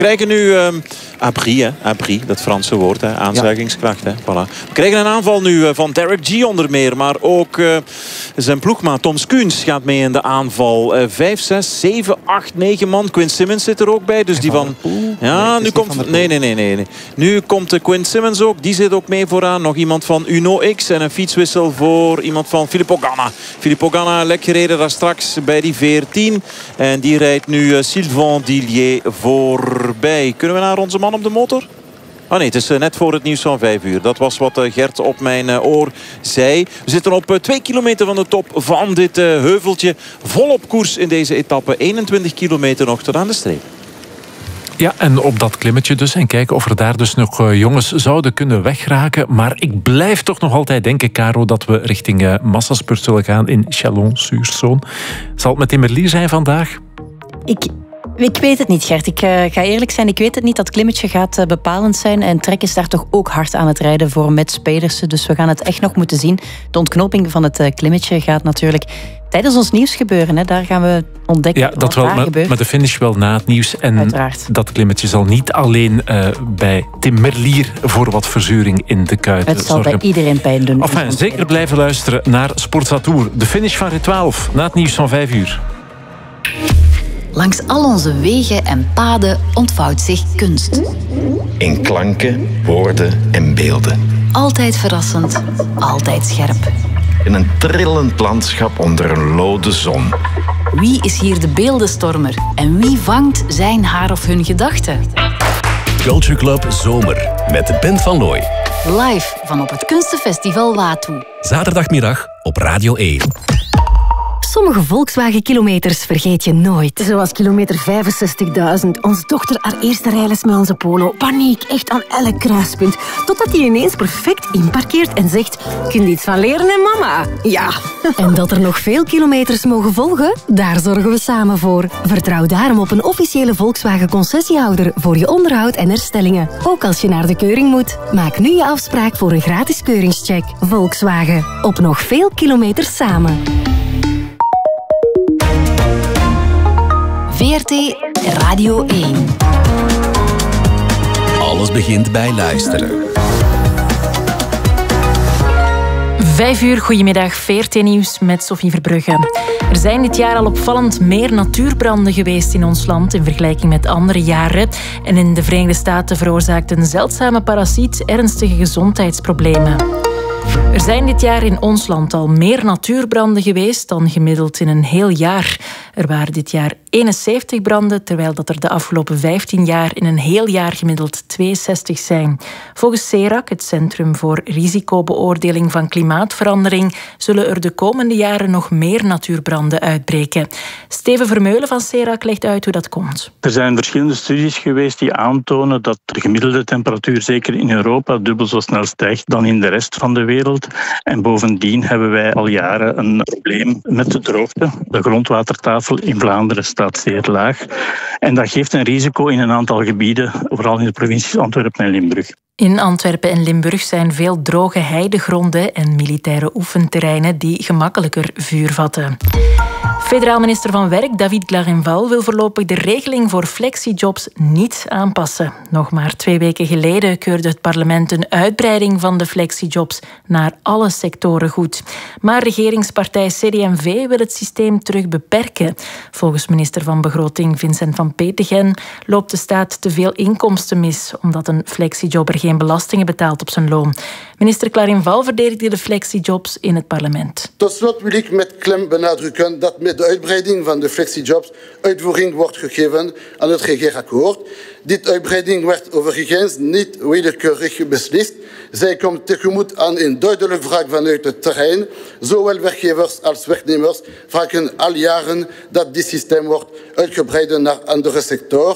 We krijgen nu abri, dat Franse woord, aanzuigingskracht. Hè. Voilà. We krijgen een aanval nu van Derek G onder meer, maar ook zijn ploegmaat Tom Skuns gaat mee in de aanval. 5, 6, 7, 8, 9 man. Quinn Simmons zit er ook bij, dus die van... Ja, nu komt... Nee. Nu komt Quinn Simmons ook, die zit ook mee vooraan. Nog iemand van Uno X en een fietswissel voor iemand van Filippo Ganna. Filippo Ganna, lek gereden daar straks bij die 14. En die rijdt nu Sylvain Dillier voorbij. Kunnen we naar onze man op de motor? Oh nee, het is net voor het nieuws van 5 uur. Dat was wat Gert op mijn oor zei. We zitten op 2 kilometer van de top van dit heuveltje. Volop koers in deze etappe. 21 kilometer nog tot aan de streep. Ja, en op dat klimmetje dus. En kijken of er daar dus nog jongens zouden kunnen wegraken. Maar ik blijf toch nog altijd denken, Caro, dat we richting Massaspurt zullen gaan in Chalon-sur-Saône. Zal het met Timmerlier zijn vandaag? Ik weet het niet, Gert. Ik ga eerlijk zijn, ik weet het niet. Dat klimmetje gaat bepalend zijn. En Trek is daar toch ook hard aan het rijden voor Mats Pedersen. Dus we gaan het echt nog moeten zien. De ontknoping van het klimmetje gaat natuurlijk tijdens ons nieuws gebeuren. Hè. Daar gaan we ontdekken wat daar gebeurt. Maar de finish wel na het nieuws. En uiteraard. Dat klimmetje zal niet alleen bij Tim Merlier voor wat verzuring in de kuiten zorgen. Het zal bij iedereen pijn doen. Enfin, zeker blijven luisteren naar Sportza Tour. De finish van rit 12 na het nieuws van 5 uur. Langs al onze wegen en paden ontvouwt zich kunst. In klanken, woorden en beelden. Altijd verrassend, altijd scherp. In een trillend landschap onder een lode zon. Wie is hier de beeldenstormer en wie vangt zijn haar of hun gedachten? Culture Club Zomer met de Band van Looy. Live van op het Kunstenfestival Watu. Zaterdagmiddag op Radio 1. Sommige Volkswagen-kilometers vergeet je nooit. Zoals kilometer 65.000. Onze dochter haar eerste rijles met onze Polo. Paniek, echt aan elk kruispunt. Totdat hij ineens perfect inparkeert en zegt... Kun je iets van leren, hè, mama? Ja. En dat er nog veel kilometers mogen volgen? Daar zorgen we samen voor. Vertrouw daarom op een officiële Volkswagen-concessiehouder voor je onderhoud en herstellingen. Ook als je naar de keuring moet. Maak nu je afspraak voor een gratis keuringscheck. Volkswagen. Op nog veel kilometers samen. VRT Radio 1. Alles begint bij luisteren. 5 uur, goedemiddag, VRT Nieuws met Sophie Verbrugge. Er zijn dit jaar al opvallend meer natuurbranden geweest in ons land in vergelijking met andere jaren. En in de Verenigde Staten veroorzaakt een zeldzame parasiet ernstige gezondheidsproblemen. Er zijn dit jaar in ons land al meer natuurbranden geweest dan gemiddeld in een heel jaar. Er waren dit jaar 71 branden, terwijl dat er de afgelopen 15 jaar in een heel jaar gemiddeld 62 zijn. Volgens CERAC, het Centrum voor Risicobeoordeling van Klimaatverandering, zullen er de komende jaren nog meer natuurbranden uitbreken. Steven Vermeulen van CERAC legt uit hoe dat komt. Er zijn verschillende studies geweest die aantonen dat de gemiddelde temperatuur zeker in Europa dubbel zo snel stijgt dan in de rest van de wereld. En bovendien hebben wij al jaren een probleem met de droogte. De grondwatertafel in Vlaanderen staat zeer laag. En dat geeft een risico in een aantal gebieden, vooral in de provincies Antwerpen en Limburg. In Antwerpen en Limburg zijn veel droge heidegronden en militaire oefenterreinen die gemakkelijker vuur vatten. Federaal minister van Werk David Clarenval wil voorlopig de regeling voor flexijobs niet aanpassen. Nog maar 2 weken geleden keurde het parlement een uitbreiding van de flexijobs naar alle sectoren goed. Maar regeringspartij CD&V wil het systeem terug beperken. Volgens minister van Begroting Vincent van Petegem loopt de staat te veel inkomsten mis, omdat een flexijobber geen belastingen betaalt op zijn loon. Minister Clarenval verdedigde de flexijobs in het parlement. Tot slot wil ik met klem benadrukken dat met de uitbreiding van de flexijobs uitvoering wordt gegeven aan het regeerakkoord. Dit uitbreiding werd overigens niet willekeurig beslist. Zij komt tegemoet aan een duidelijke vraag vanuit het terrein. Zowel werkgevers als werknemers vragen al jaren dat dit systeem wordt uitgebreid naar andere sectoren.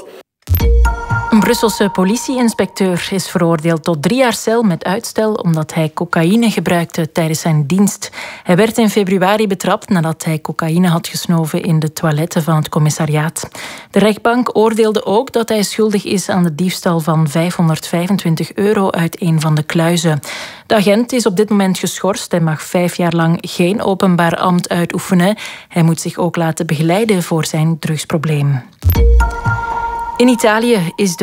Een Brusselse politieinspecteur is veroordeeld tot 3 jaar cel met uitstel omdat hij cocaïne gebruikte tijdens zijn dienst. Hij werd in februari betrapt nadat hij cocaïne had gesnoven in de toiletten van het commissariaat. De rechtbank oordeelde ook dat hij schuldig is aan de diefstal van €525 uit een van de kluizen. De agent is op dit moment geschorst en mag 5 jaar lang geen openbaar ambt uitoefenen. Hij moet zich ook laten begeleiden voor zijn drugsprobleem. In Italië is de